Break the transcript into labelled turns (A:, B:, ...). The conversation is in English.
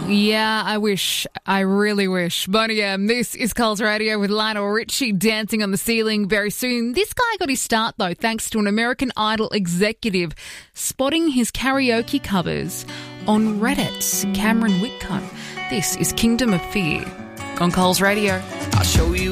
A: Yeah, I wish. I really wish. But this is Coles Radio with Lionel Richie dancing on the ceiling very soon. This guy got his start, though, thanks to an American Idol executive spotting his karaoke covers on Reddit. Cameron Whitcomb. This is Kingdom of Fear on Coles Radio.
B: I'll show you